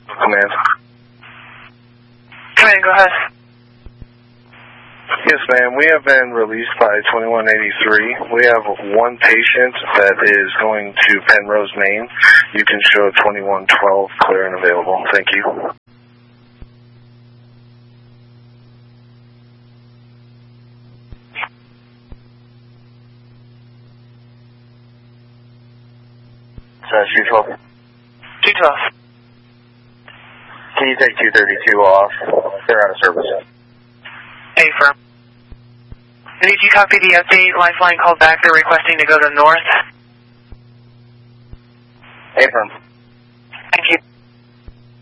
Command. Command, go ahead. Yes, ma'am. We have been released by 2183. We have one patient that is going to Penrose, Maine. You can show 2112 clear and available. Thank you. Street 12. 212. Can you take 232 off? They're out of service. Affirm. And did you copy the update? Lifeline called back. They're requesting to go to north. Affirm.